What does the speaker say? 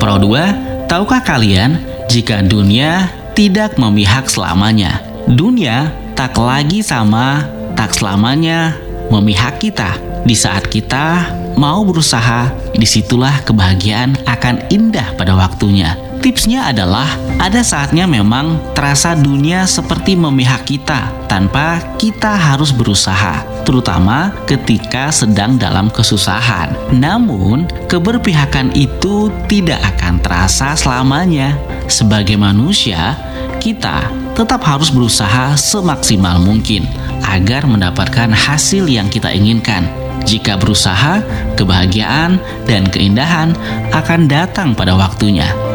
Pro 2, tahukah kalian jika dunia tidak memihak selamanya? Dunia tak lagi sama, tak selamanya memihak kita. Di saat kita mau berusaha, disitulah kebahagiaan akan indah pada waktunya. Tipsnya adalah ada saatnya memang terasa dunia seperti memihak kita tanpa kita harus berusaha, terutama ketika sedang dalam kesusahan. Namun, keberpihakan itu tidak akan terasa selamanya. Sebagai manusia, kita tetap harus berusaha semaksimal mungkin agar mendapatkan hasil yang kita inginkan. Jika berusaha, kebahagiaan dan keindahan akan datang pada waktunya.